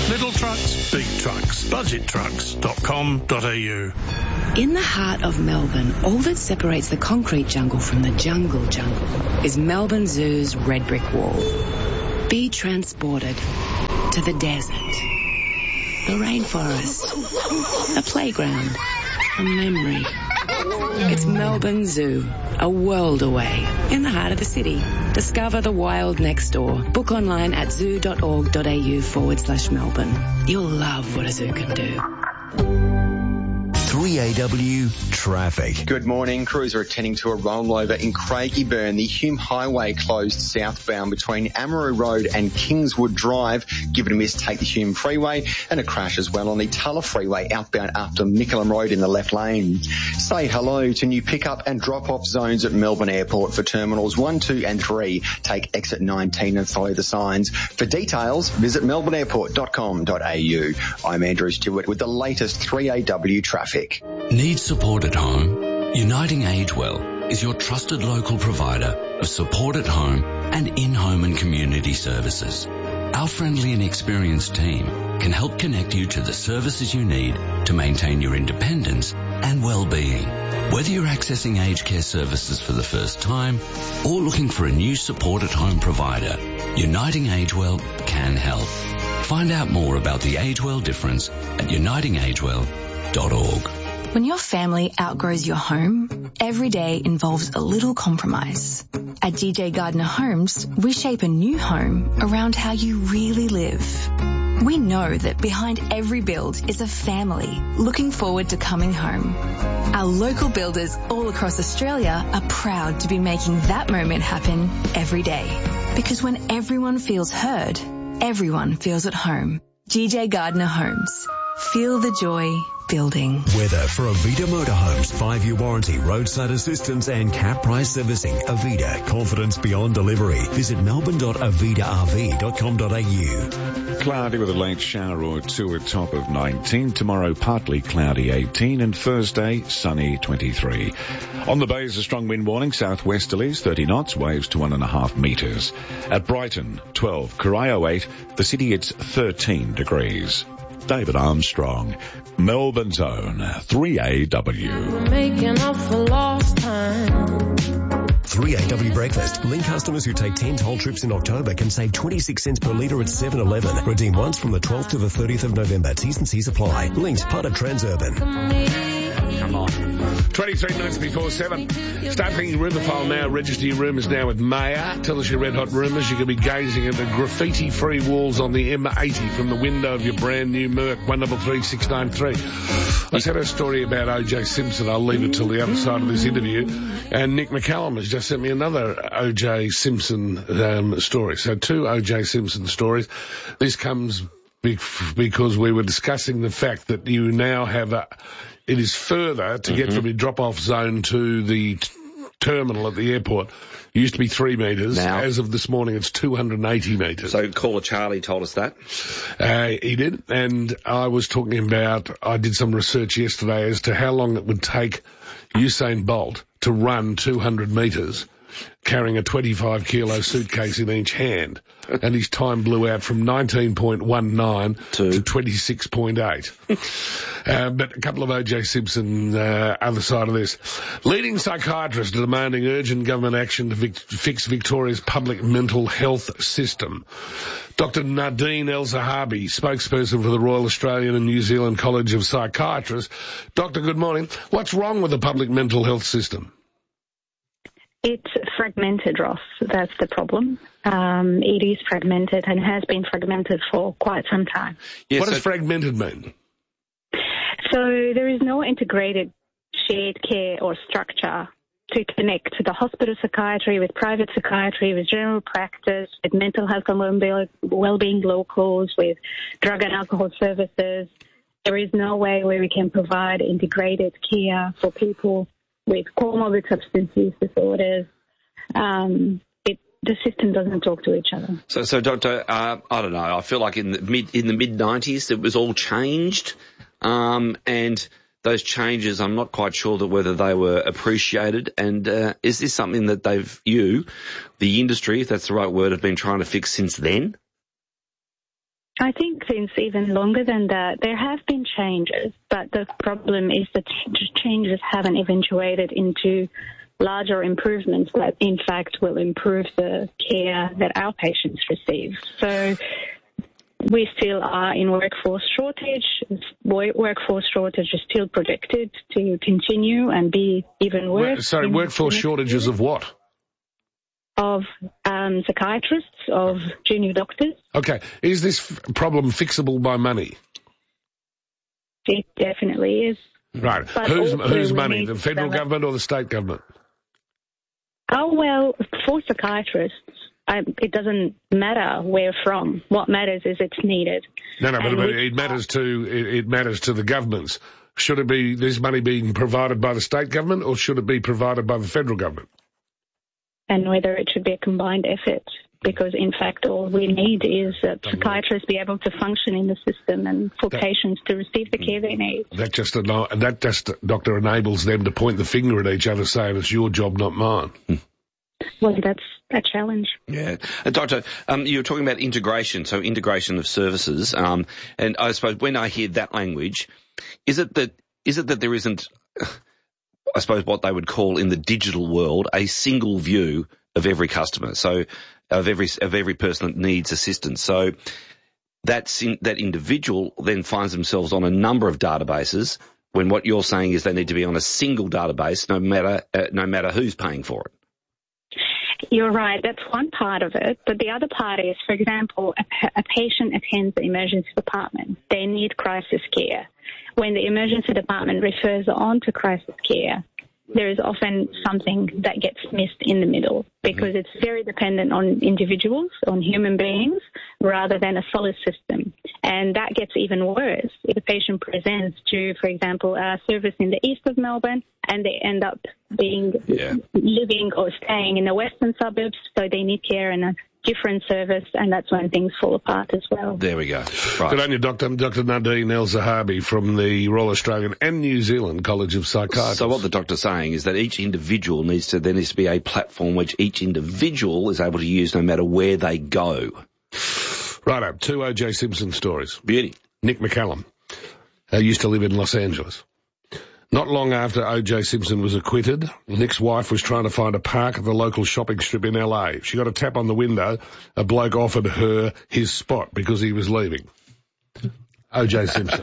Little trucks, big trucks. Budgettrucks.com.au. In the heart of Melbourne, all that separates the concrete jungle from the jungle is Melbourne Zoo's red brick wall. Be transported to the desert, the rainforest, a playground, a memory. It's Melbourne Zoo, a world away, in the heart of the city. Discover the wild next door. Book online at zoo.org.au/Melbourne. You'll love what a zoo can do. 3AW Traffic. Good morning. Crews are attending to a rollover in Craigieburn. The Hume Highway closed southbound between Amaroo Road and Kingswood Drive. Give it a miss, take the Hume Freeway, and a crash as well on the Tulla Freeway outbound after Mickleham Road in the left lane. Say hello to new pick-up and drop-off zones at Melbourne Airport for Terminals 1, 2 and 3. Take exit 19 and follow the signs. For details, visit melbourneairport.com.au. I'm Andrew Stewart with the latest 3AW Traffic. Need support at home? Uniting Agewell is your trusted local provider of support at home and in-home and community services. Our friendly and experienced team can help connect you to the services you need to maintain your independence and well-being. Whether you're accessing aged care services for the first time or looking for a new support at home provider, Uniting Agewell can help. Find out more about the Agewell difference at unitingagewell.org. When your family outgrows your home, every day involves a little compromise. At DJ Gardner Homes, we shape a new home around how you really live. We know that behind every build is a family looking forward to coming home. Our local builders all across Australia are proud to be making that moment happen every day. Because when everyone feels heard, everyone feels at home. DJ Gardner Homes. Feel the joy building. Weather for Avita Motorhomes. 5-year warranty, roadside assistance and cap price servicing. Avita. Confidence beyond delivery. Visit melbourne.avitarv.com.au. Cloudy with a late shower or two at top of 19. Tomorrow partly cloudy 18 and Thursday sunny 23. On the bay is a strong wind warning. Southwesterlies 30 knots. Waves to 1.5 metres. At Brighton 12. Corio 8. The city it's 13 degrees. David Armstrong, Melbourne's own 3AW. We're making up for lost time. 3AW Breakfast. Link customers who take 10 toll trips in October can save 26 cents per litre at 7-Eleven. Redeem once from the 12th to the 30th of November. T's and C's apply. Linked part of Transurban. Come on. 23 minutes before 7. Start thinking rumour file now. Register your rumours now with Maya. Tell us your red hot rumours. You can be gazing at the graffiti-free walls on the M80 from the window of your brand new Merc 133693. I just had a story about O.J. Simpson. I'll leave it till the other side of this interview. And Nick McCallum has just sent me another O.J. Simpson story. So 2 O.J. Simpson stories. This comes because we were discussing the fact that you now have it is further to get from your drop-off zone to the terminal at the airport. It used to be 3 metres. Now, as of this morning, it's 280 metres. So Caller Charlie told us that. He did. And I was talking about, I did some research yesterday as to how long it would take Usain Bolt to run 200 metres carrying a 25-kilo suitcase in each hand. And his time blew out from 19.19 to 26.8. But a couple of O.J. Simpson, other side of this. Leading psychiatrists are demanding urgent government action to fix Victoria's public mental health system. Dr. Nadine El-Zahabi, spokesperson for the Royal Australian and New Zealand College of Psychiatrists. Doctor, good morning. What's wrong with the public mental health system? It's fragmented, Ross. That's the problem. It is fragmented and has been fragmented for quite some time. Yes, what does fragmented mean? So there is no integrated shared care or structure to connect the hospital psychiatry with private psychiatry, with general practice, with mental health and well-being locals, with drug and alcohol services. There is no way where we can provide integrated care for people with comorbid substance use disorders. The system doesn't talk to each other. So Doctor, I don't know. I feel like in the mid-90s it was all changed, and those changes, I'm not quite sure that whether they were appreciated. And is this something that the industry, if that's the right word, have been trying to fix since then? I think since even longer than that, there have been changes, but the problem is that changes haven't eventuated into larger improvements that, in fact, will improve the care that our patients receive. So we still are in workforce shortage. Workforce shortage is still predicted to continue and be even worse. Sorry, workforce shortages of what? Of psychiatrists, of junior doctors. Okay. Is this problem fixable by money? It definitely is. Right. But Whose money? The federal government or the state government? Oh, well, for psychiatrists, it doesn't matter where from. What matters is it's needed. No, but it matters to the governments. Should it be this money being provided by the state government or should it be provided by the federal government? And whether it should be a combined effort, because in fact all we need is that psychiatrists be able to function in the system and for patients to receive the care they need. That just, Doctor, enables them to point the finger at each other saying it's your job, not mine. Well, that's a challenge. Yeah. Doctor, you were talking about integration, so integration of services, and I suppose when I hear that language, is it that there isn't, I suppose, what they would call in the digital world a single view of every customer, so of every person that needs assistance. So that individual then finds themselves on a number of databases when what you're saying is they need to be on a single database no matter who's paying for it. You're right. That's one part of it. But the other part is, for example, a patient attends the emergency department. They need crisis care. When the emergency department refers on to crisis care, there is often something that gets missed in the middle because it's very dependent on individuals, on human beings, rather than a solid system. And that gets even worse if a patient presents to, for example, a service in the east of Melbourne and they end up living or staying in the western suburbs, so they need care in a different service, and that's when things fall apart as well. There we go. Right. Good on you, Dr. Nadine El-Zahabi from the Royal Australian and New Zealand College of Psychiatry. So what the doctor's saying is that each individual needs to be a platform which each individual is able to use no matter where they go. Right up. 2 O.J. Simpson stories. Beauty. Nick McCallum used to live in Los Angeles. Not long after O.J. Simpson was acquitted, Nick's wife was trying to find a park at the local shopping strip in L.A. She got a tap on the window. A bloke offered her his spot because he was leaving. O.J. Simpson.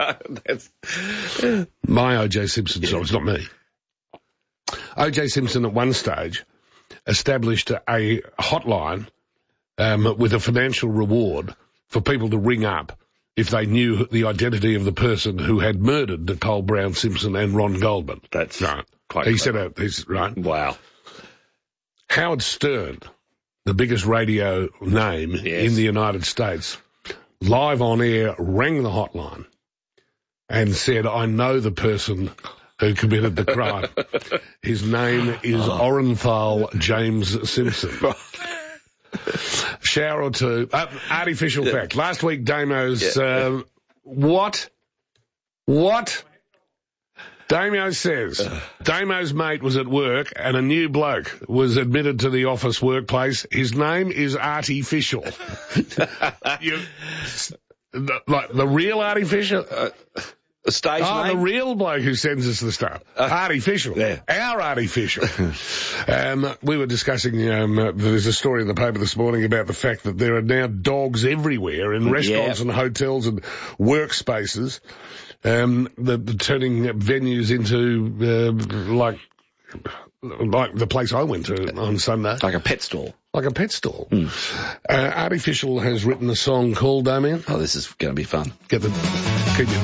My O.J. Simpson story. It's not me. O.J. Simpson at one stage established a hotline with a financial reward for people to ring up if they knew the identity of the person who had murdered Nicole Brown Simpson and Ron Goldman. That's right. Quite he said he's right. Wow. Howard Stern, the biggest radio name in the United States, live on air rang the hotline and said, I know the person who committed the crime. His name is Orenthal James Simpson. Shower or two. Artificial fact. Last week, Damo's... What? Damo says Damo's mate was at work and a new bloke was admitted to the office workplace. His name is Artificial. Like the real Artificial? Stage name? The real bloke who sends us the stuff. Artificial. Yeah. Our Artificial. We were discussing, there's a story in the paper this morning about the fact that there are now dogs everywhere in restaurants and hotels and workspaces, that turning venues into, like the place I went to on Sunday. Like a pet stall. Like a pet stall. Artificial has written a song called, Damien. Oh, this is going to be fun. Keep your